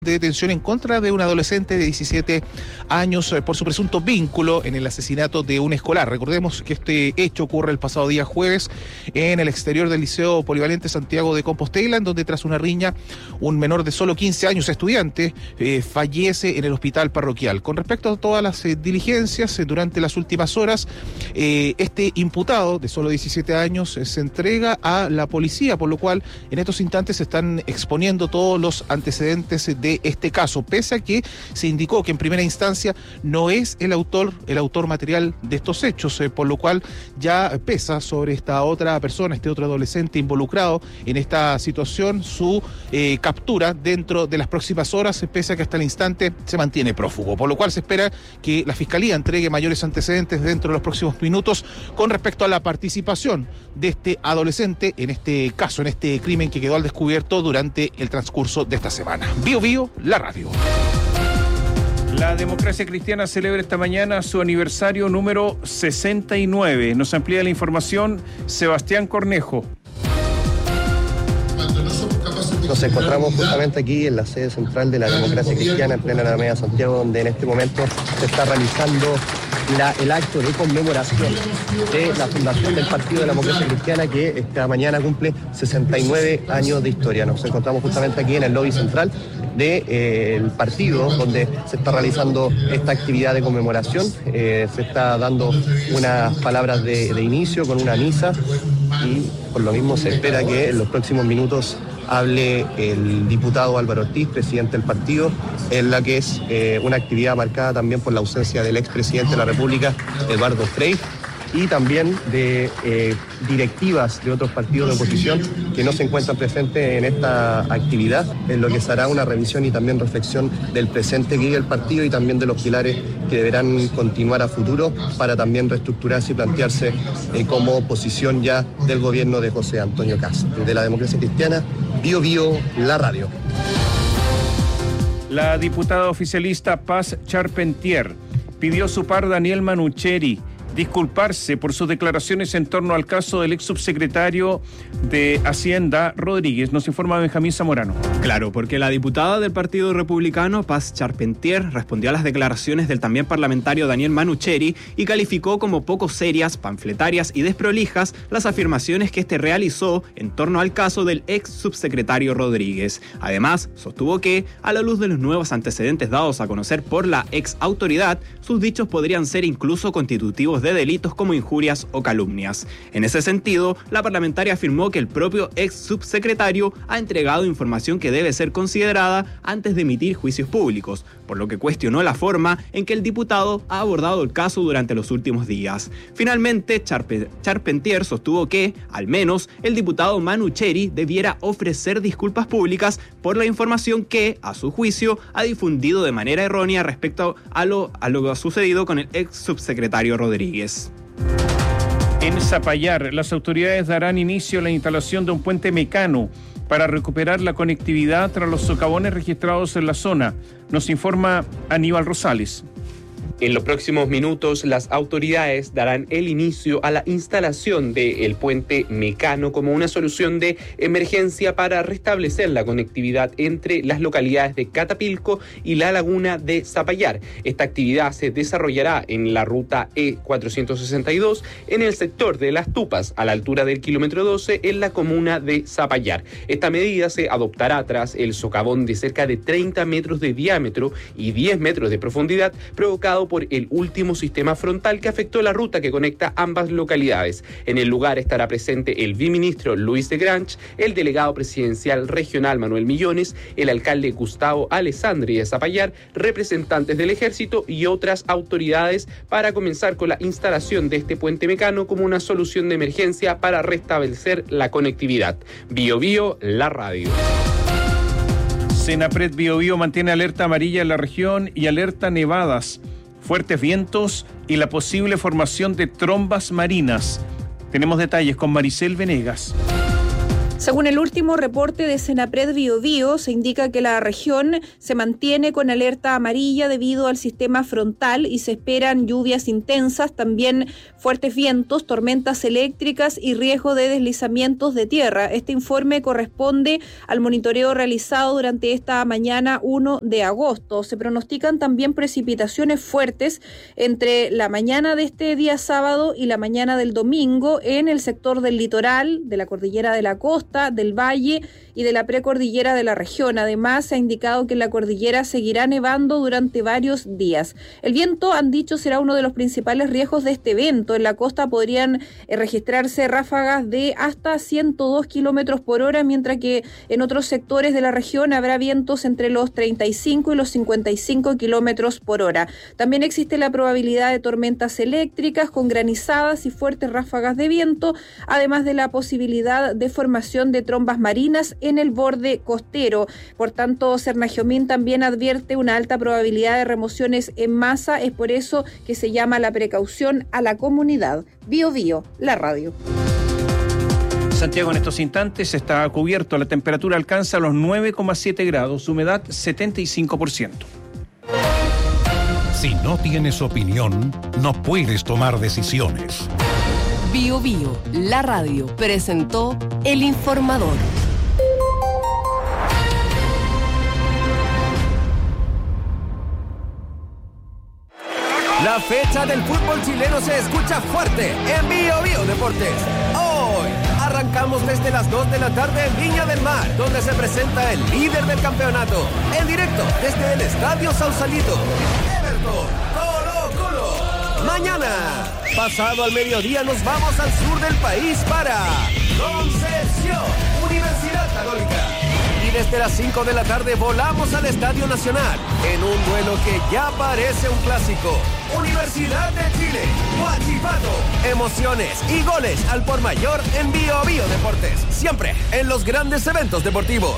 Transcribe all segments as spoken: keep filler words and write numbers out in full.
de detención en contra de un adolescente de diecisiete años por su presunto vínculo en el asesinato de un escolar. Recordemos que este hecho ocurre el pasado día jueves en el exterior del Liceo Polivalente Santiago de Compostela, en donde tras una riña un menor de solo quince años, estudiante, eh, fallece en el hospital parroquial. Con respecto a todas las eh, diligencias, eh, durante las últimas horas, eh, este imputado de solo diecisiete años eh, se entrega a la policía, por lo cual en estos instantes se están exponiendo todos los antecedentes de este caso, pese a que se indicó que en primera instancia no es el autor, el autor material de estos hechos, eh, por lo cual ya pesa sobre esta otra persona, este otro adolescente involucrado en esta situación, su eh, captura dentro de las próximas horas, pese a que hasta el instante se mantiene prófugo, por lo cual se espera que la Fiscalía entregue mayores antecedentes dentro de los próximos minutos con respecto a la participación de este adolescente en este caso, en este crimen que quedó al descubierto durante el transcurso de esta semana. Bio Bio, la radio. La Democracia Cristiana celebra esta mañana su aniversario número sesenta y nueve. Nos amplía la información Sebastián Cornejo. Nos encontramos justamente aquí en la sede central de la Democracia Cristiana, en plena Alameda Santiago, donde en este momento se está realizando la, el acto de conmemoración de la fundación del Partido de la Democracia Cristiana, que esta mañana cumple sesenta y nueve años de historia. Nos encontramos justamente aquí en el lobby central del de, eh, partido, donde se está realizando esta actividad de conmemoración. Eh, se está dando unas palabras de, de inicio con una misa y por lo mismo se espera que en los próximos minutos hable el diputado Álvaro Ortiz, presidente del partido, en la que es eh, una actividad marcada también por la ausencia del expresidente de la República, Eduardo Frei, y también de eh, directivas de otros partidos de oposición que no se encuentran presentes en esta actividad, en lo que será una revisión y también reflexión del presente que vive el partido y también de los pilares que deberán continuar a futuro para también reestructurarse y plantearse eh, como oposición ya del gobierno de José Antonio Kast. De la Democracia Cristiana, Bio Bio, la radio. La diputada oficialista Paz Charpentier pidió su par Daniel Manucheri disculparse por sus declaraciones en torno al caso del ex subsecretario de Hacienda, Rodríguez. Nos informa Benjamín Zamorano. Claro, porque la diputada del Partido Republicano, Paz Charpentier, respondió a las declaraciones del también parlamentario Daniel Manucheri y calificó como poco serias, panfletarias y desprolijas las afirmaciones que este realizó en torno al caso del ex subsecretario Rodríguez. Además, sostuvo que, a la luz de los nuevos antecedentes dados a conocer por la ex autoridad, sus dichos podrían ser incluso constitutivos de delitos como injurias o calumnias. En ese sentido, la parlamentaria afirmó que el propio ex subsecretario ha entregado información que debe ser considerada antes de emitir juicios públicos, por lo que cuestionó la forma en que el diputado ha abordado el caso durante los últimos días. Finalmente, Charpe- Charpentier sostuvo que, al menos, el diputado Manucheri debiera ofrecer disculpas públicas por la información que, a su juicio, ha difundido de manera errónea respecto a lo, a lo que ha sucedido con el ex subsecretario Rodríguez. En Zapallar, las autoridades darán inicio a la instalación de un puente mecano para recuperar la conectividad tras los socavones registrados en la zona. Nos informa Aníbal Rosales. En los próximos minutos, las autoridades darán el inicio a la instalación del puente mecano como una solución de emergencia para restablecer la conectividad entre las localidades de Catapilco y la laguna de Zapallar. Esta actividad se desarrollará en la ruta E cuatrocientos sesenta y dos en el sector de Las Tupas, a la altura del kilómetro doce en la comuna de Zapallar. Esta medida se adoptará tras el socavón de cerca de treinta metros de diámetro y diez metros de profundidad provocado por el último sistema frontal que afectó la ruta que conecta ambas localidades. En el lugar estará presente el viceministro Luis de Granch, el delegado presidencial regional Manuel Millones, el alcalde Gustavo Alessandri de Zapallar, representantes del ejército y otras autoridades para comenzar con la instalación de este puente mecano como una solución de emergencia para restablecer la conectividad. Bio Bio, la radio. Senapred Bio Bio mantiene alerta amarilla en la región y alerta nevadas, fuertes vientos y la posible formación de trombas marinas. Tenemos detalles con Maricel Venegas. Según el último reporte de Senapred Biobío, se indica que la región se mantiene con alerta amarilla debido al sistema frontal y se esperan lluvias intensas, también fuertes vientos, tormentas eléctricas y riesgo de deslizamientos de tierra. Este informe corresponde al monitoreo realizado durante esta mañana uno de agosto. Se pronostican también precipitaciones fuertes entre la mañana de este día sábado y la mañana del domingo en el sector del litoral, de la cordillera de la costa, del valle y de la precordillera de la región. Además, se ha indicado que en la cordillera seguirá nevando durante varios días. El viento, han dicho, será uno de los principales riesgos de este evento. En la costa podrían eh, registrarse ráfagas de hasta ciento dos kilómetros por hora, mientras que en otros sectores de la región habrá vientos entre los treinta y cinco y los cincuenta y cinco kilómetros por hora. También existe la probabilidad de tormentas eléctricas con granizadas y fuertes ráfagas de viento, además de la posibilidad de formación de trombas marinas en el borde costero. Por tanto, Cernagiomín también advierte una alta probabilidad de remociones en masa. Es por eso que se llama la precaución a la comunidad. Bio Bio, la radio. Santiago en estos instantes está cubierto, la temperatura alcanza los nueve coma siete grados, humedad setenta y cinco por ciento. Si no tienes opinión, no puedes tomar decisiones. Bio Bio, la radio, presentó El Informador. La fecha del fútbol chileno se escucha fuerte en Bio Bio Deportes. Hoy arrancamos desde las dos de la tarde en Viña del Mar, donde se presenta el líder del campeonato, en directo desde el Estadio Sausalito. Everton, Colo Colo. Mañana, pasado al mediodía, nos vamos al sur del país para Concepción, Universidad Católica. Y desde las cinco de la tarde volamos al Estadio Nacional en un duelo que ya parece un clásico. Universidad de Chile, Huachipato. Emociones y goles al por mayor en Bio Bio Deportes. Siempre en los grandes eventos deportivos.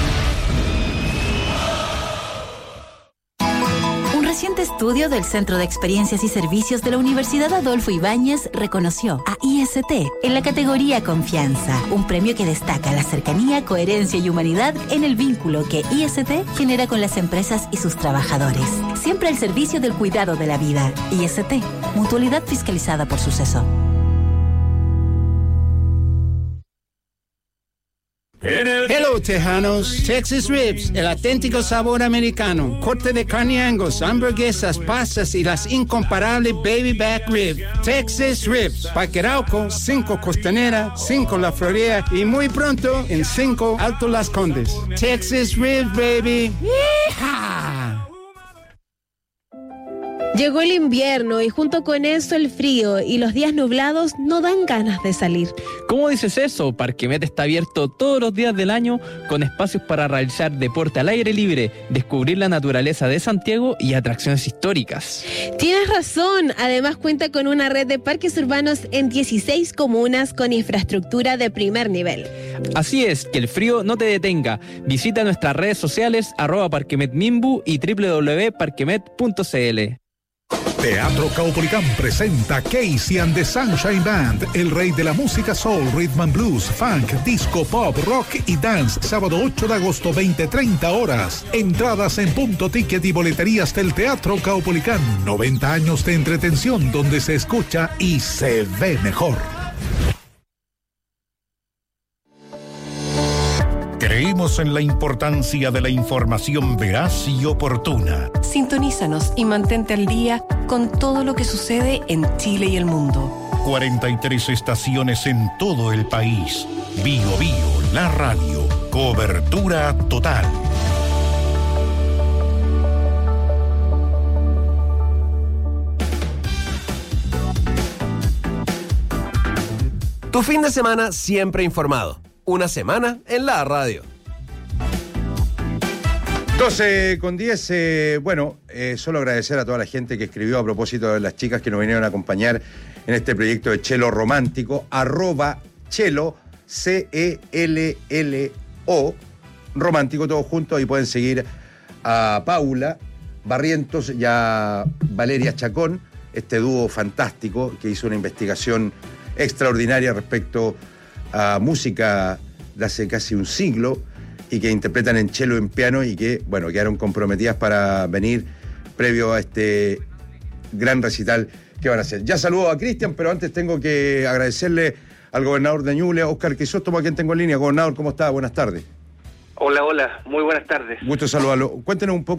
Un reciente estudio del Centro de Experiencias y Servicios de la Universidad Adolfo Ibáñez reconoció a I S T en la categoría Confianza, un premio que destaca la cercanía, coherencia y humanidad en el vínculo que I S T genera con las empresas y sus trabajadores. Siempre al servicio del cuidado de la vida. I S T, mutualidad fiscalizada por Suceso. Hello, Tejanos. Texas Ribs, el auténtico sabor americano. Corte de carne Angus, hamburguesas, pastas y las incomparables Baby Back Rib. Texas Ribs, Parque Arauco, cinco Costanera, cinco La Florida y muy pronto en cinco Alto Las Condes. Texas Ribs, baby. ¡Yeehaw! Llegó el invierno y junto con eso el frío y los días nublados no dan ganas de salir. ¿Cómo dices eso? Parquemet está abierto todos los días del año con espacios para realizar deporte al aire libre, descubrir la naturaleza de Santiago y atracciones históricas. Tienes razón, además cuenta con una red de parques urbanos en dieciséis comunas con infraestructura de primer nivel. Así es, que el frío no te detenga. Visita nuestras redes sociales arroba parquemetmimbu y doble u doble u doble u punto parquemet punto c l. Teatro Caupolicán presenta Casey and the Sunshine Band, el rey de la música soul, rhythm and blues, funk, disco, pop, rock y dance, sábado ocho de agosto, veinte treinta horas. Entradas en punto ticket y boleterías del Teatro Caupolicán. noventa años de entretención donde se escucha y se ve mejor. Creemos en la importancia de la información veraz y oportuna. Sintonízanos y mantente al día con todo lo que sucede en Chile y el mundo. cuarenta y tres estaciones en todo el país. Bio Bio, la radio. Cobertura total. Tu fin de semana siempre informado. Una semana en la radio. doce con diez, eh, bueno, eh, solo agradecer a toda la gente que escribió a propósito de las chicas que nos vinieron a acompañar en este proyecto de Chelo Romántico, arroba Chelo, C E L L O, Romántico, todos juntos, y pueden seguir a Paula Barrientos y a Valeria Chacón, este dúo fantástico que hizo una investigación extraordinaria respecto a música de hace casi un siglo y que interpretan en cello y en piano y que, bueno, quedaron comprometidas para venir previo a este gran recital que van a hacer. Ya saludo a Cristian, pero antes tengo que agradecerle al gobernador de Ñuble, Óscar Crisóstomo, a quien tengo en línea. Gobernador, ¿cómo está? Buenas tardes. Hola, hola, muy buenas tardes. Gusto saludarlo. Cuéntenos un poco